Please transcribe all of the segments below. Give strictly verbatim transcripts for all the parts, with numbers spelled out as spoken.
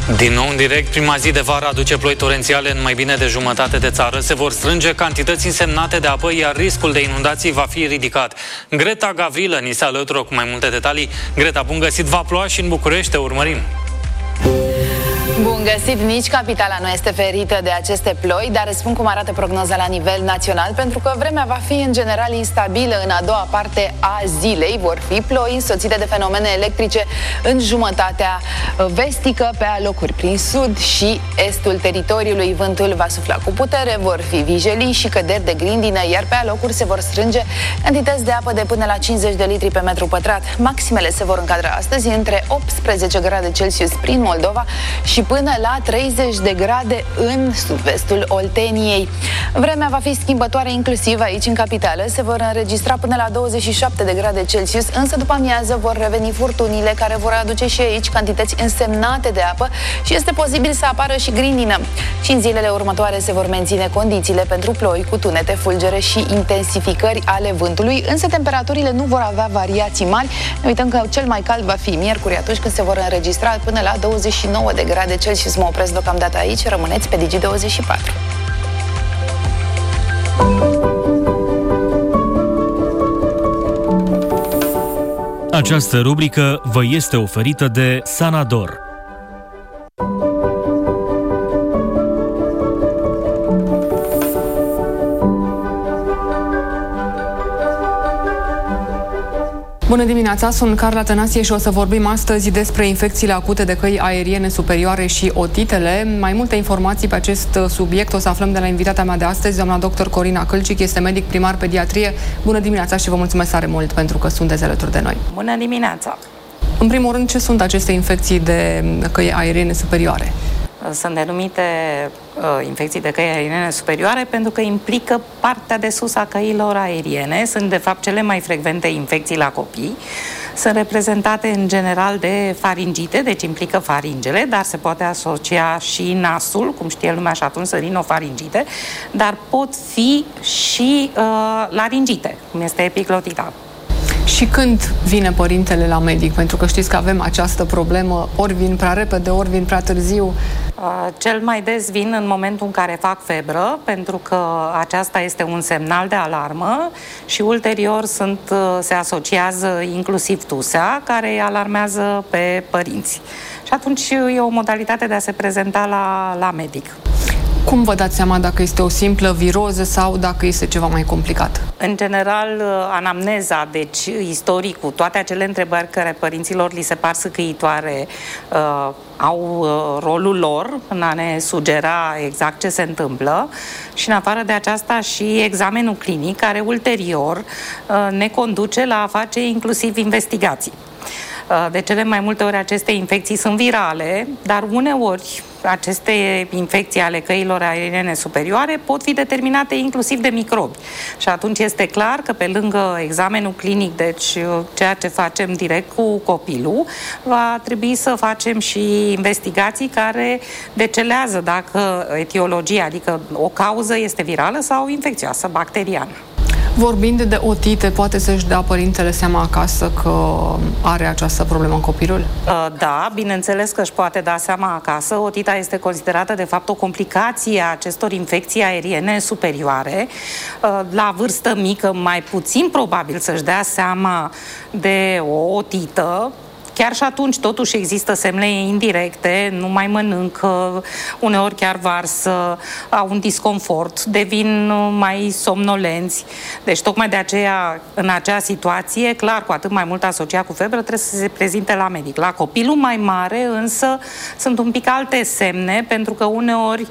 Din nou în direct, prima zi de vară aduce ploi torențiale în mai bine de jumătate de țară. Se vor strânge cantități însemnate de apă, iar riscul de inundații va fi ridicat. Greta Gavrilă ni se alătură cu mai multe detalii. Greta, bun găsit! Va ploua și în București, te urmărim! Bun găsit! Nici capitala nu este ferită de aceste ploi, dar spun cum arată prognoza la nivel național, pentru că vremea va fi în general instabilă în a doua parte a zilei. Vor fi ploi însoțite de fenomene electrice în jumătatea vestică, pe alocuri prin sud și estul teritoriului. Vântul va sufla cu putere, vor fi vijelii și căderi de grindină, iar pe alocuri se vor strânge cantități de apă de până la cincizeci de litri pe metru pătrat. Maximele se vor încadra astăzi între optsprezece grade Celsius prin Moldova și până la treizeci de grade în sud-vestul Olteniei. Vremea va fi schimbătoare inclusiv aici în capitală. Se vor înregistra până la douăzeci și șapte de grade Celsius, însă după amiază vor reveni furtunile care vor aduce și aici cantități însemnate de apă și este posibil să apară și grindină. Și în zilele următoare se vor menține condițiile pentru ploi cu tunete, fulgere și intensificări ale vântului, însă temperaturile nu vor avea variații mari. Ne uităm că cel mai cald va fi miercuri, atunci când se vor înregistra până la douăzeci și nouă de grade Celsius. Mă opresc deocamdată aici, rămâneți pe Digi douăzeci și patru. Această rubrică vă este oferită de Sanador. Bună dimineața, sunt Carla Tănasie și o să vorbim astăzi despre infecțiile acute de căi aeriene superioare și otitele. Mai multe informații pe acest subiect o să aflăm de la invitata mea de astăzi, doamna doctor Corina Câlcic, este medic primar pediatrie. Bună dimineața și vă mulțumesc tare mult pentru că sunteți alături de noi. Bună dimineața! În primul rând, ce sunt aceste infecții de căi aeriene superioare? Sunt denumite uh, infecții de căi aeriene superioare pentru că implică partea de sus a căilor aeriene. Sunt, de fapt, cele mai frecvente infecții la copii. Sunt reprezentate, în general, de faringite, deci implică faringele, dar se poate asocia și nasul, cum știe lumea și atunci, rinofaringite, dar pot fi și uh, laringite, cum este epiglotita. Și când vine părintele la medic? Pentru că știți că avem această problemă, ori vin prea repede, ori vin prea târziu. Uh, cel mai des vin în momentul în care fac febră, pentru că aceasta este un semnal de alarmă și ulterior sunt, uh, se asociază inclusiv tusea, care îi alarmează pe părinți. Și atunci e o modalitate de a se prezenta la, la medic. Cum vă dați seama dacă este o simplă viroză sau dacă este ceva mai complicat? În general, anamneza, deci istoricul, toate acele întrebări care părinților li se par săcăitoare, uh, au uh, rolul lor în a ne sugera exact ce se întâmplă și, în afară de aceasta, și examenul clinic, care ulterior uh, ne conduce la a face inclusiv investigații. De cele mai multe ori aceste infecții sunt virale, dar uneori aceste infecții ale căilor aeriene superioare pot fi determinate inclusiv de microbi. Și atunci este clar că pe lângă examenul clinic, deci ceea ce facem direct cu copilul, va trebui să facem și investigații care decelează dacă etiologia, adică o cauză este virală sau infecțioasă, bacteriană. Vorbind de otite, poate să-și dea părintele seama acasă că are această problemă în copilul? Da, bineînțeles că își poate da seama acasă. Otita este considerată, de fapt, o complicație a acestor infecții aeriene superioare. La vârstă mică, mai puțin probabil să-și dea seama de o otită. Chiar și atunci, totuși, există semne indirecte, nu mai mănâncă, uneori chiar varsă, au un disconfort, devin mai somnolenți. Deci, tocmai de aceea, în acea situație, clar, cu atât mai mult asociat cu febră, trebuie să se prezinte la medic. La copilul mai mare, însă, sunt un pic alte semne, pentru că uneori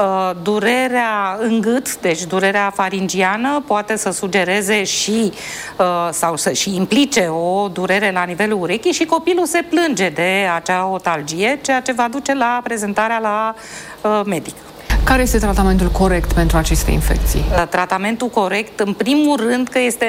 durerea în gât, deci durerea faringiană, poate să sugereze și, sau să și implice o durere la nivelul urechii și copilul se plânge de acea otalgie, ceea ce va duce la prezentarea la uh, medic. Care este tratamentul corect pentru aceste infecții? Tratamentul corect, în primul rând, că este